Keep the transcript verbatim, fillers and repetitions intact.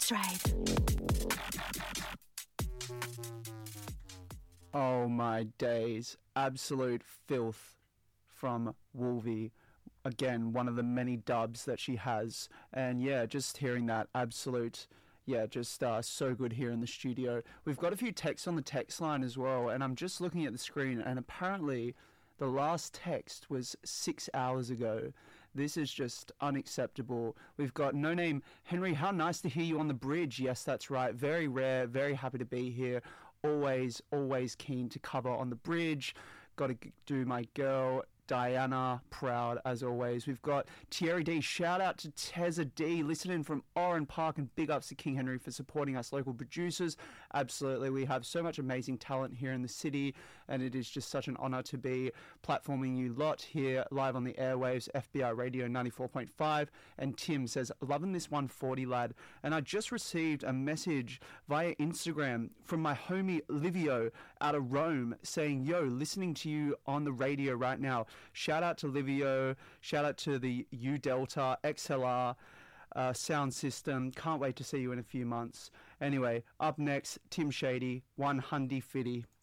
That's right. Oh my days. Absolute filth from Wolvie. Again, one of the many dubs that she has. And yeah, just hearing that absolute, yeah, just uh, so good here in the studio. We've got a few texts on the text line as well, and I'm just looking at the screen, and apparently the last text was six hours ago. This is just unacceptable. We've got No Name Henry. How nice to hear you on the bridge. Yes, that's right. Very rare. Very happy to be here. Always, always keen to cover on the bridge. Got to do my girl Diana proud as always. We've got Thierry D. Shout out to Tezza D, listening from Oran Park, and big ups to King Henry for supporting us local producers. Absolutely, we have so much amazing talent here in the city, and it is just such an honour to be platforming you lot here live on the airwaves, F B I Radio ninety-four point five. And Tim says, loving this one forty lad. And I just received a message via Instagram from my homie Livio out of Rome saying, yo, listening to you on the radio right now. Shout out to Livio, shout out to the U Delta X L R uh, sound system. Can't wait to see you in a few months. Anyway, up next, Tim Shady, one hundred fifty.